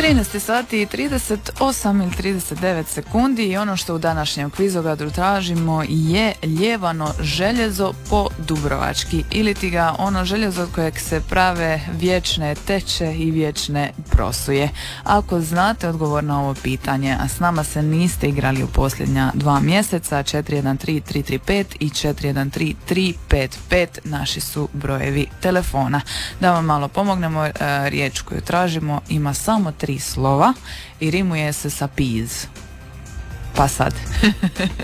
13 sati i 38 ili 39 sekundi i ono što u današnjem kvizogadu tražimo je ljevano željezo po dubrovački ili ti ga ono željezo od kojeg se prave vječne teče i vječne prosuje. Ako znate odgovor na ovo pitanje, a s nama se niste igrali u posljednja 2 mjeseca, 413335 i 413355 naši su brojevi telefona. Da vam malo pomognemo, riječ koju tražimo ima samo 3 slova i rimuje se sa piz. Pa sad.